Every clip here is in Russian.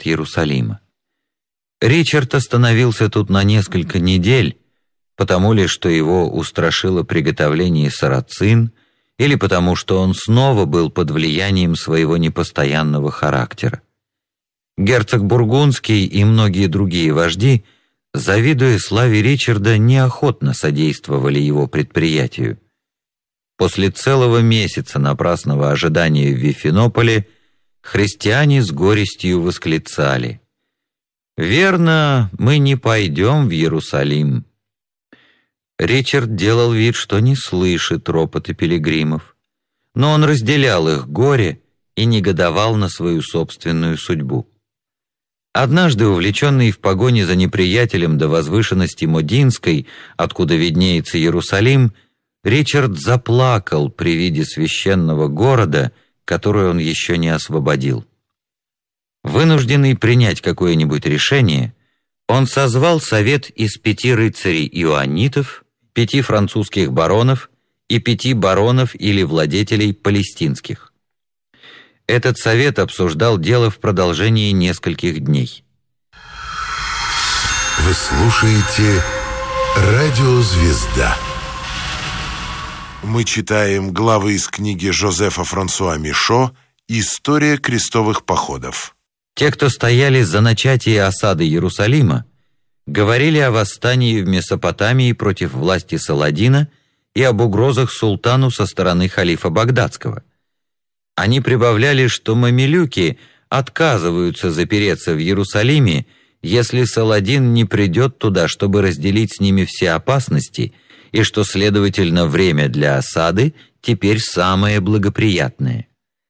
от Иерусалима. Ричард остановился тут на несколько недель, потому ли, что его устрашило приготовление сарацин, или потому, что он снова был под влиянием своего непостоянного характера. Герцог Бургундский и многие другие вожди, завидуя славе Ричарда, неохотно содействовали его предприятию. После целого месяца напрасного ожидания в Вифинополе христиане с горестью восклицали: «Верно, мы не пойдем в Иерусалим». Ричард делал вид, что не слышит ропота пилигримов, но он разделял их горе и негодовал на свою собственную судьбу. Однажды, увлеченный в погоне за неприятелем до возвышенности Модинской, откуда виднеется Иерусалим, Ричард заплакал при виде священного города, который он еще не освободил. Вынужденный принять какое-нибудь решение, он созвал совет из 5 рыцарей-иоаннитов, 5 французских баронов и 5 баронов или владетелей палестинских. Этот совет обсуждал дело в продолжении нескольких дней. Вы слушаете «Радио Звезда». Мы читаем главы из книги Жозефа Франсуа Мишо «История крестовых походов». Те, кто стояли за начатие осады Иерусалима, говорили о восстании в Месопотамии против власти Саладина и об угрозах султану со стороны халифа Багдадского. Они прибавляли, что мамилюки отказываются запереться в Иерусалиме, если Саладин не придет туда, чтобы разделить с ними все опасности, и что, следовательно, время для осады теперь самое благоприятное.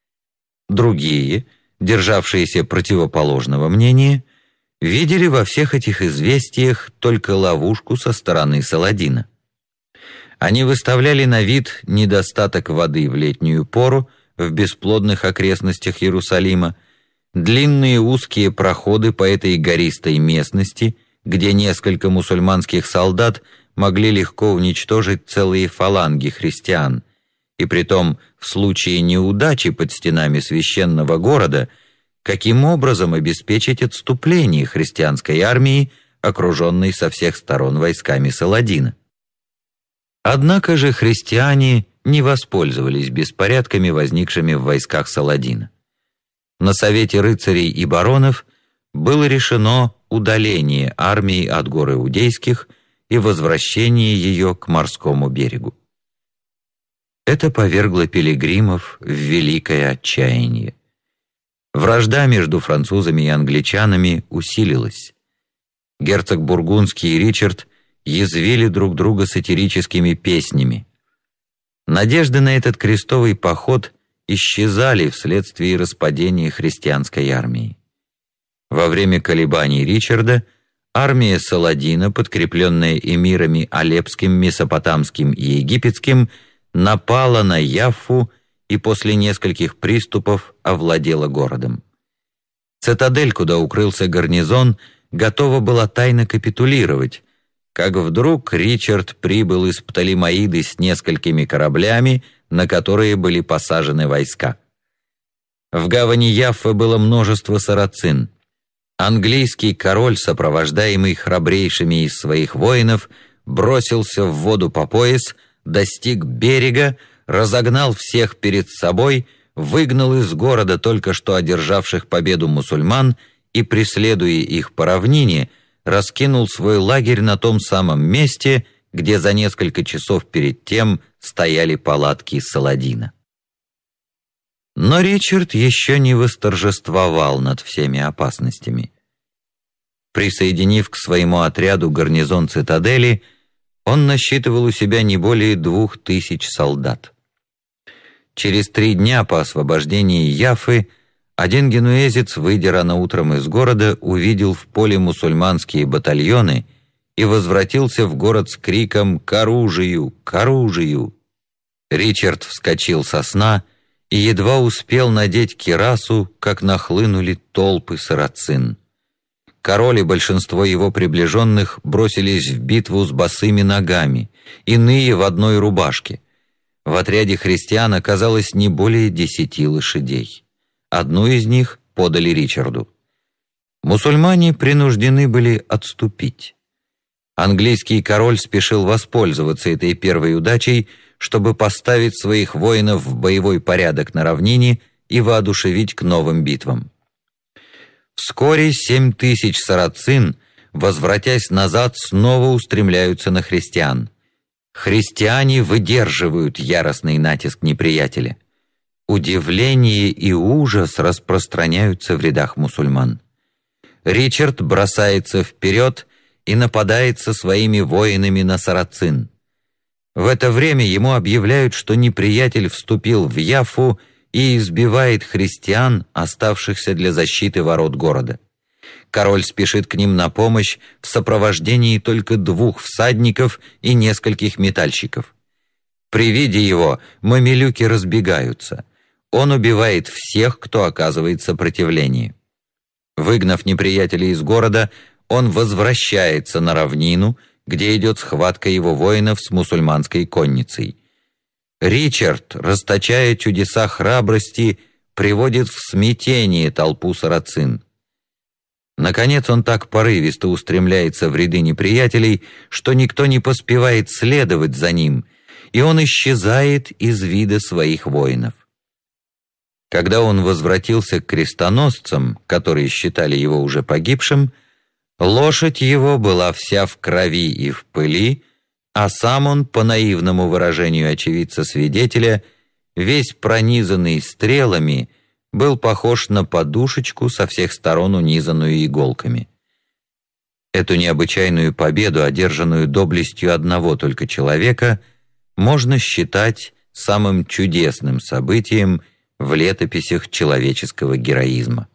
Другие, державшиеся противоположного мнения, видели во всех этих известиях только ловушку со стороны Саладина. Они выставляли на вид недостаток воды в летнюю пору в бесплодных окрестностях Иерусалима, длинные узкие проходы по этой гористой местности, где несколько мусульманских солдат могли легко уничтожить целые фаланги христиан, и притом в случае неудачи под стенами священного города, каким образом обеспечить отступление христианской армии, окруженной со всех сторон войсками Саладина. Однако же христиане не воспользовались беспорядками, возникшими в войсках Саладина. На совете рыцарей и баронов было решено удаление армии от гор Иудейских и возвращение ее к морскому берегу. Это повергло пилигримов в великое отчаяние. Вражда между французами и англичанами усилилась. Герцог Бургундский и Ричард язвили друг друга сатирическими песнями. Надежды на этот крестовый поход исчезали вследствие распадения христианской армии. Во время колебаний Ричарда армия Саладина, подкрепленная эмирами Алепским, Месопотамским и Египетским, напала на Яффу и после нескольких приступов овладела городом. Цитадель, куда укрылся гарнизон, готова была тайно капитулировать, как вдруг Ричард прибыл из Птолемаиды с несколькими кораблями, на которые были посажены войска. В гавани Яффы было множество сарацин. Английский король, сопровождаемый храбрейшими из своих воинов, бросился в воду по пояс, достиг берега, разогнал всех перед собой, выгнал из города только что одержавших победу мусульман и, преследуя их по равнине, раскинул свой лагерь на том самом месте, где за несколько часов перед тем стояли палатки Саладина. Но Ричард еще не восторжествовал над всеми опасностями. Присоединив к своему отряду гарнизон цитадели, он насчитывал у себя не более 2000 солдат. Через 3 дня по освобождении Яффы один генуэзец, выйдя рано утром из города, увидел в поле мусульманские батальоны и возвратился в город с криком «К оружию! К оружию!». Ричард вскочил со сна и едва успел надеть кирасу, как нахлынули толпы сарацин. Король и большинство его приближенных бросились в битву с босыми ногами, иные в одной рубашке. В отряде христиан оказалось не более 10 лошадей. Одну из них подали Ричарду. Мусульмане принуждены были отступить. Английский король спешил воспользоваться этой первой удачей, чтобы поставить своих воинов в боевой порядок на равнине и воодушевить к новым битвам. Вскоре 7000 сарацин, возвратясь назад, снова устремляются на христиан. Христиане выдерживают яростный натиск неприятеля. Удивление и ужас распространяются в рядах мусульман. Ричард бросается вперед и нападает со своими воинами на сарацин. В это время ему объявляют, что неприятель вступил в Яффу и избивает христиан, оставшихся для защиты ворот города. Король спешит к ним на помощь в сопровождении только 2 всадников и нескольких метальщиков. При виде его мамилюки разбегаются. Он убивает всех, кто оказывает сопротивление. Выгнав неприятеля из города, он возвращается на равнину, где идет схватка его воинов с мусульманской конницей. Ричард, расточая чудеса храбрости, приводит в смятение толпу сарацин. Наконец он так порывисто устремляется в ряды неприятелей, что никто не поспевает следовать за ним, и он исчезает из вида своих воинов. Когда он возвратился к крестоносцам, которые считали его уже погибшим, лошадь его была вся в крови и в пыли, а сам он, по наивному выражению очевидца-свидетеля, весь пронизанный стрелами, был похож на подушечку, со всех сторон унизанную иголками. Эту необычайную победу, одержанную доблестью одного только человека, можно считать самым чудесным событием в летописях человеческого героизма.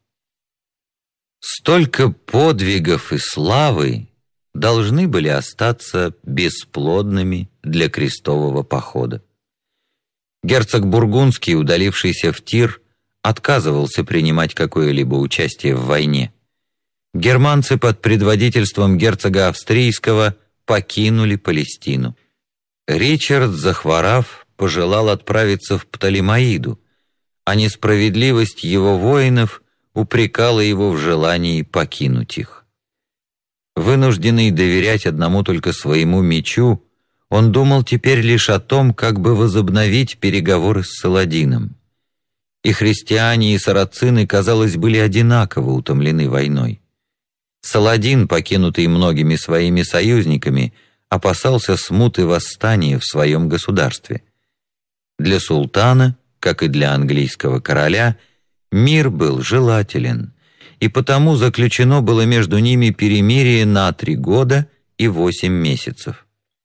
Столько подвигов и славы должны были остаться бесплодными для крестового похода. Герцог Бургундский, удалившийся в Тир, отказывался принимать какое-либо участие в войне. Германцы под предводительством герцога Австрийского покинули Палестину. Ричард, захворав, пожелал отправиться в Птолемаиду, а несправедливость его воинов упрекала его в желании покинуть их. Вынужденный доверять одному только своему мечу, он думал теперь лишь о том, как бы возобновить переговоры с Саладином. И христиане, и сарацины, казалось, были одинаково утомлены войной. Саладин, покинутый многими своими союзниками, опасался смут и восстания в своем государстве. Для султана, как и для английского короля, мир был желателен, и потому заключено было между ними перемирие на 3 года и 8 месяцев.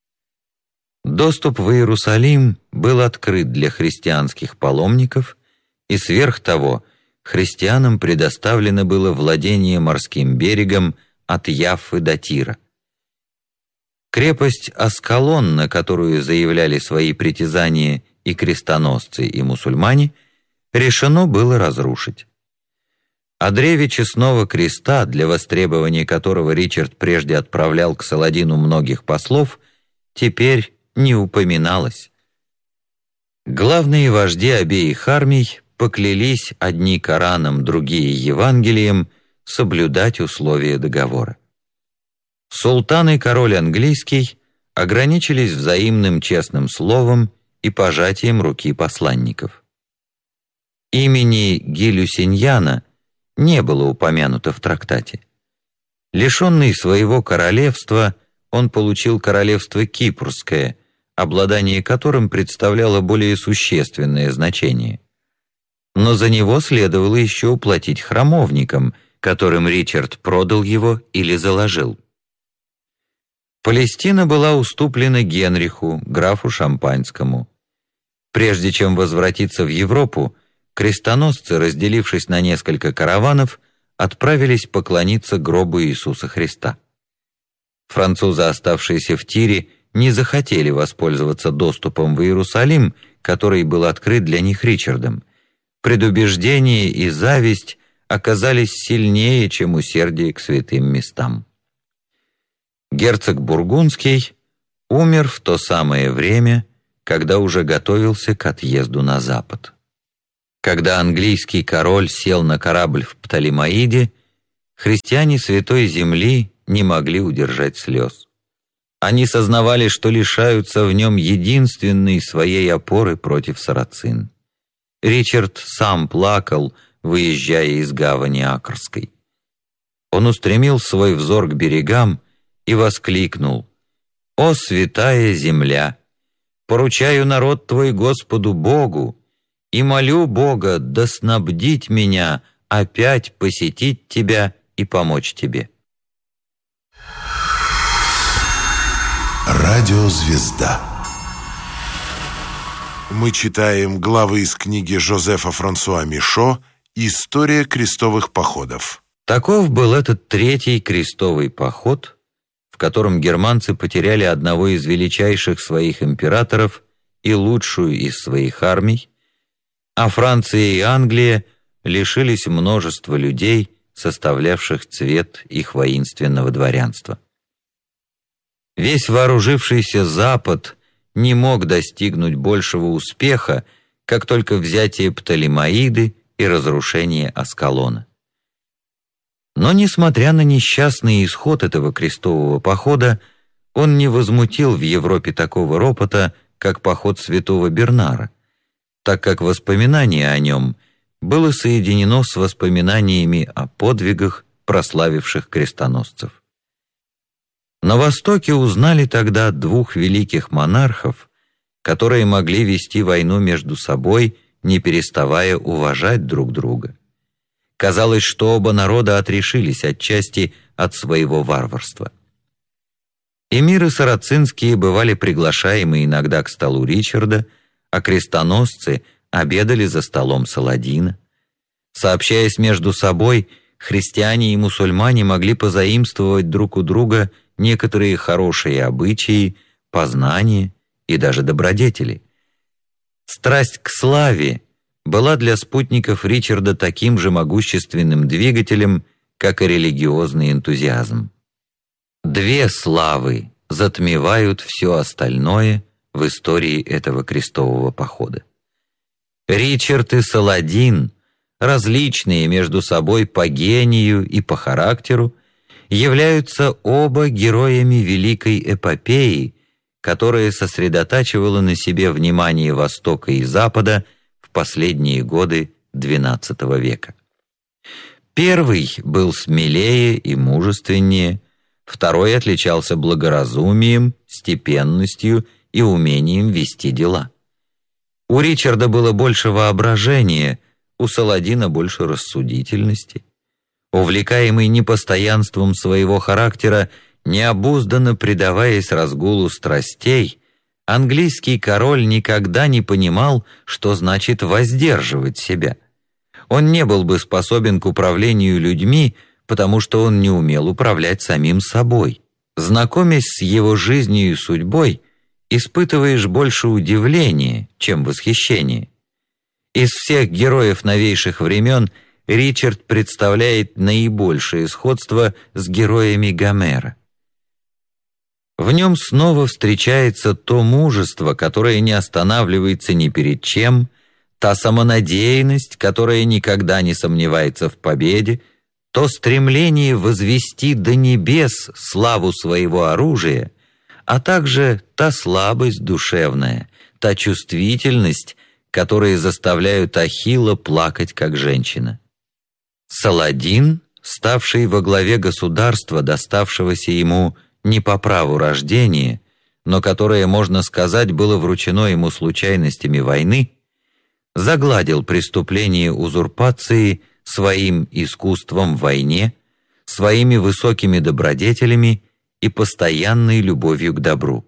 Доступ в Иерусалим был открыт для христианских паломников, и сверх того христианам предоставлено было владение морским берегом от Яффы до Тира. Крепость Аскалон, на которую заявляли свои притязания и крестоносцы, и мусульмане, решено было разрушить. О древе честного креста, для востребования которого Ричард прежде отправлял к Саладину многих послов, теперь не упоминалось. Главные вожди обеих армий поклялись, одни Кораном, другие Евангелием, соблюдать условия договора. Султан и король английский ограничились взаимным честным словом и пожатием руки посланников. Имени Ги-Люсиньяна не было упомянуто в трактате. Лишенный своего королевства, он получил королевство Кипрское, обладание которым представляло более существенное значение. Но за него следовало еще уплатить храмовникам, которым Ричард продал его или заложил. Палестина была уступлена Генриху, графу Шампанскому. Прежде чем возвратиться в Европу, крестоносцы, разделившись на несколько караванов, отправились поклониться гробу Иисуса Христа. Французы, оставшиеся в Тире, не захотели воспользоваться доступом в Иерусалим, который был открыт для них Ричардом. Предубеждение и зависть оказались сильнее, чем усердие к святым местам. Герцог Бургундский умер в то самое время, когда уже готовился к отъезду на запад. Когда английский король сел на корабль в Птолемаиде, христиане Святой Земли не могли удержать слез. Они сознавали, что лишаются в нем единственной своей опоры против сарацин. Ричард сам плакал, выезжая из гавани Акрской. Он устремил свой взор к берегам и воскликнул: «О, святая земля! Поручаю народ твой Господу Богу и молю Бога да снабдить меня опять посетить тебя и помочь тебе». Радиозвезда. Мы читаем главы из книги Жозефа Франсуа Мишо «История крестовых походов». Таков был этот третий крестовый поход, в котором германцы потеряли одного из величайших своих императоров и лучшую из своих армий, а Франция и Англия лишились множества людей, составлявших цвет их воинственного дворянства. Весь вооружившийся Запад не мог достигнуть большего успеха, как только взятие Птолемаиды и разрушение Аскалона. Но, несмотря на несчастный исход этого крестового похода, он не возмутил в Европе такого ропота, как поход святого Бернара, так как воспоминание о нем было соединено с воспоминаниями о подвигах, прославивших крестоносцев. На Востоке узнали тогда двух великих монархов, которые могли вести войну между собой, не переставая уважать друг друга. Казалось, что оба народа отрешились отчасти от своего варварства. Эмиры сарацинские бывали приглашаемы иногда к столу Ричарда, а крестоносцы обедали за столом Саладина. Сообщаясь между собой, христиане и мусульмане могли позаимствовать друг у друга некоторые хорошие обычаи, познания и даже добродетели. Страсть к славе была для спутников Ричарда таким же могущественным двигателем, как и религиозный энтузиазм. Две славы затмевают все остальное в истории этого крестового похода. Ричард и Саладин, различные между собой по гению и по характеру, являются оба героями великой эпопеи, которая сосредотачивала на себе внимание Востока и Запада в последние годы XII века. Первый был смелее и мужественнее, второй отличался благоразумием, степенностью и умением вести дела. У Ричарда было больше воображения, у Саладина больше рассудительности. Увлекаемый непостоянством своего характера, необузданно предаваясь разгулу страстей, английский король никогда не понимал, что значит воздерживать себя. Он не был бы способен к управлению людьми, потому что он не умел управлять самим собой. Знакомясь с его жизнью и судьбой, испытываешь больше удивления, чем восхищения. Из всех героев новейших времен Ричард представляет наибольшее сходство с героями Гомера. В нем снова встречается то мужество, которое не останавливается ни перед чем, та самонадеянность, которая никогда не сомневается в победе, то стремление возвести до небес славу своего оружия, а также та слабость душевная, та чувствительность, которые заставляют Ахилла плакать как женщина. Саладин, ставший во главе государства, доставшегося ему не по праву рождения, но которое, можно сказать, было вручено ему случайностями войны, загладил преступление узурпации своим искусством в войне, своими высокими добродетелями и постоянной любовью к добру.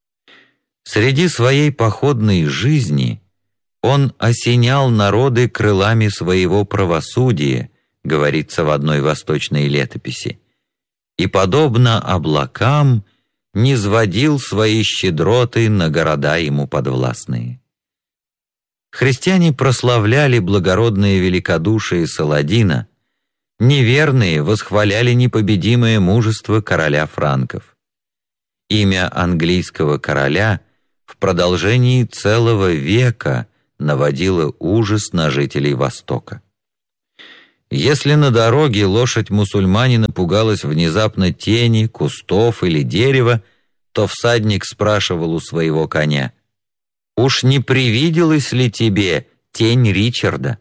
Среди своей походной жизни он осенял народы крылами своего правосудия, говорится в одной восточной летописи, и, подобно облакам, низводил свои щедроты на города ему подвластные. Христиане прославляли благородное великодушие Саладина, неверные восхваляли непобедимое мужество короля франков. Имя английского короля в продолжении целого века наводило ужас на жителей Востока. Если на дороге лошадь мусульманина пугалась внезапно тени, кустов или дерева, то всадник спрашивал у своего коня: «Уж не привиделась ли тебе тень Ричарда?»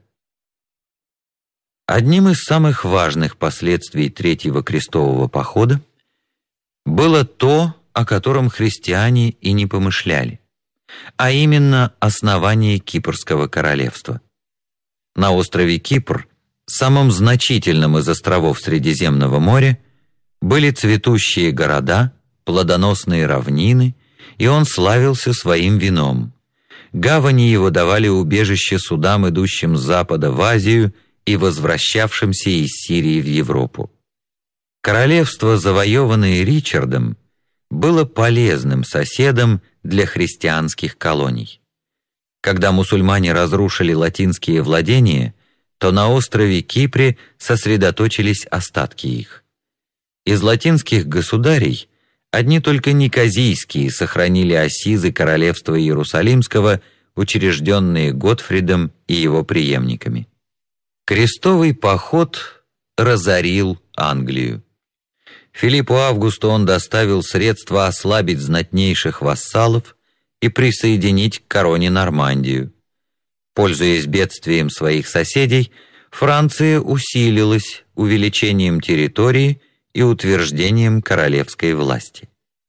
Одним из самых важных последствий Третьего крестового похода было то, о котором христиане и не помышляли, а именно основание Кипрского королевства. На острове Кипр, самом значительном из островов Средиземного моря, были цветущие города, плодоносные равнины, и он славился своим вином. Гавани его давали убежище судам, идущим с запада в Азию и возвращавшимся из Сирии в Европу. Королевство, завоеванное Ричардом, было полезным соседом для христианских колоний. Когда мусульмане разрушили латинские владения, то на острове Кипре сосредоточились остатки их. Из латинских государей одни только никозийские сохранили ассизы королевства Иерусалимского, учрежденные Готфридом и его преемниками. Крестовый поход разорил Англию. Филиппу Августу он доставил средства ослабить знатнейших вассалов и присоединить к короне Нормандию. Пользуясь бедствием своих соседей, Франция усилилась увеличением территории и утверждением королевской власти.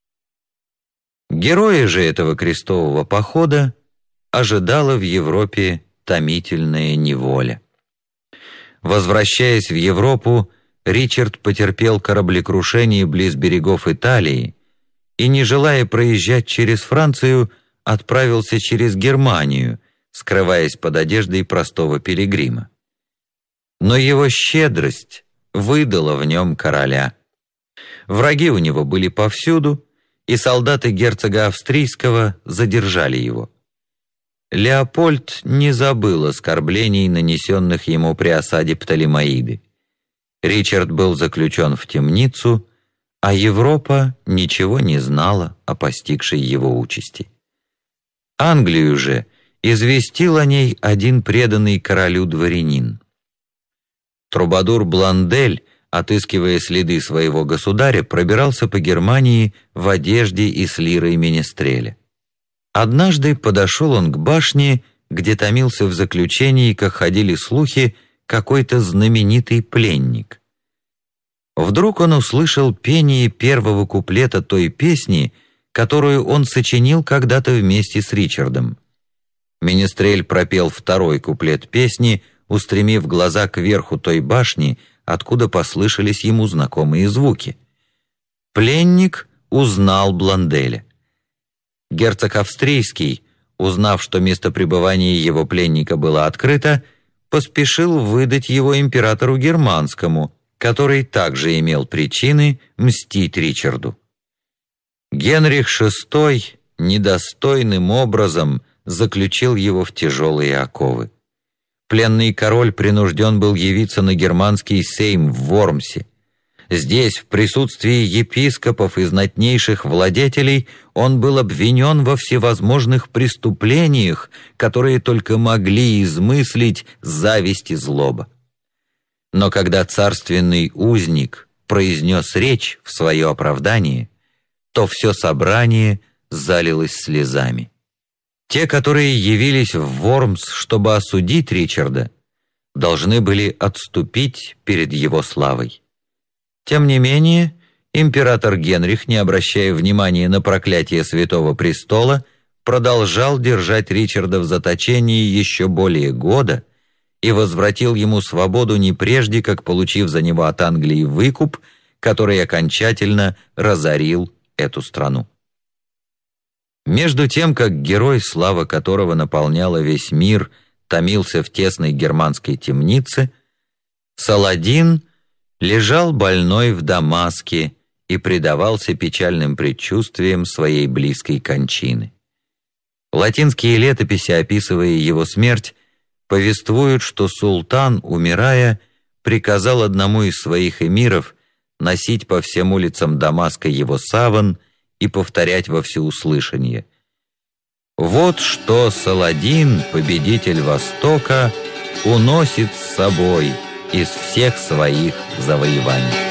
Героя же этого крестового похода ожидала в Европе томительная неволя. Возвращаясь в Европу, Ричард потерпел кораблекрушение близ берегов Италии и, не желая проезжать через Францию, отправился через Германию, скрываясь под одеждой простого пилигрима. Но его щедрость выдала в нем короля. Враги у него были повсюду, и солдаты герцога Австрийского задержали его. Леопольд не забыл оскорблений, нанесенных ему при осаде Птолемаиды. Ричард был заключен в темницу, а Европа ничего не знала о постигшей его участи. Англию же известил о ней один преданный королю дворянин. Трубадур Бландель, отыскивая следы своего государя, пробирался по Германии в одежде и с лирой менестреля. Однажды подошел он к башне, где томился в заключении, как ходили слухи, какой-то знаменитый пленник. Вдруг он услышал пение первого куплета той песни, которую он сочинил когда-то вместе с Ричардом. Менестрель пропел второй куплет песни, устремив глаза кверху той башни, откуда послышались ему знакомые звуки. Пленник узнал Бланделя. Герцог Австрийский, узнав, что место пребывания его пленника было открыто, поспешил выдать его императору Германскому, который также имел причины мстить Ричарду. Генрих VI недостойным образом заключил его в тяжелые оковы. Пленный король принужден был явиться на германский сейм в Вормсе. Здесь, в присутствии епископов и знатнейших владетелей, он был обвинен во всевозможных преступлениях, которые только могли измыслить зависть и злоба. Но когда царственный узник произнес речь в свое оправдание, то все собрание залилось слезами. Те, которые явились в Вормс, чтобы осудить Ричарда, должны были отступить перед его славой. Тем не менее, император Генрих, не обращая внимания на проклятие Святого Престола, продолжал держать Ричарда в заточении еще более года и возвратил ему свободу не прежде, как получив за него от Англии выкуп, который окончательно разорил эту страну. Между тем, как герой, слава которого наполняла весь мир, томился в тесной германской темнице, Саладин лежал больной в Дамаске и предавался печальным предчувствиям своей близкой кончины. Латинские летописи, описывая его смерть, повествуют, что султан, умирая, приказал одному из своих эмиров носить по всем улицам Дамаска его саван и повторять во всеуслышание: «Вот что Саладин, победитель Востока, уносит с собой из всех своих завоеваний.